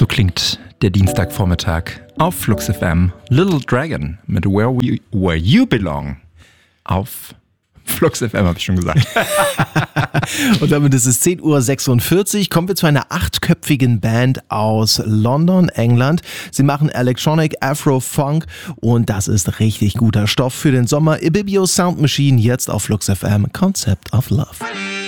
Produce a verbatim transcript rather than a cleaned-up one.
So klingt der Dienstagvormittag auf Flux F M. Little Dragon mit Where, We, Where You Belong auf Flux F M, habe ich schon gesagt. Und damit ist es zehn Uhr sechsundvierzig. Kommen wir zu einer achtköpfigen Band aus London, England. Sie machen Electronic Afro Funk und das ist richtig guter Stoff für den Sommer. Ibibio Sound Machine jetzt auf Flux F M. Concept of Love.